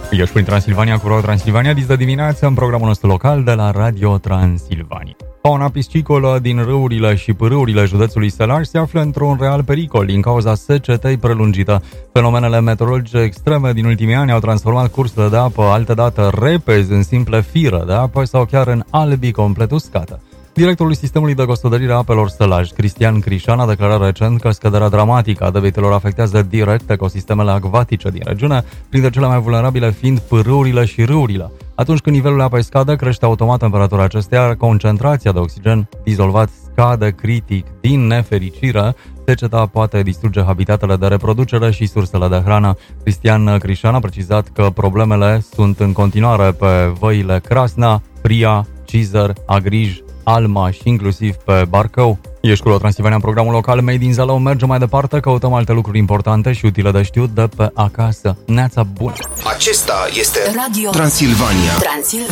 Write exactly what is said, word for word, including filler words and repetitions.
Ești prin Transilvania cu Radio Transilvania, dis de dimineață în programul nostru local de la Radio Transilvania. Fauna piscicolă din râurile și pârâurile județului Sălaș se află într-un real pericol din cauza secetei prelungită. Fenomenele meteorologice extreme din ultimii ani au transformat cursurile de apă, altădată repezi, în simple firă de apă sau chiar în albii complet uscată. Directorul Sistemului de Gospodărire a Apelor Sălaj, Cristian Crișan, a declarat recent că scăderea dramatică a debitelor afectează direct ecosistemele acvatice din regiune, printre cele mai vulnerabile fiind pârâurile și râurile. Atunci când nivelul apei scade, crește automat temperatura acesteia, iar concentrația de oxigen dizolvat scade critic. Din nefericire, seceta poate distruge habitatele de reproducere și sursele de hrană. Cristian Crișan a precizat că problemele sunt în continuare pe văile Crasna, Pria, Cizăr, Agrij, Alma și inclusiv pe Barcău. Ești cu Transilvania în programul local Made in Zalău. Mergem mai departe, căutăm alte lucruri importante și utile de știut de pe acasă. Neața bună! Acesta este Radio Transilvania. Transilvania.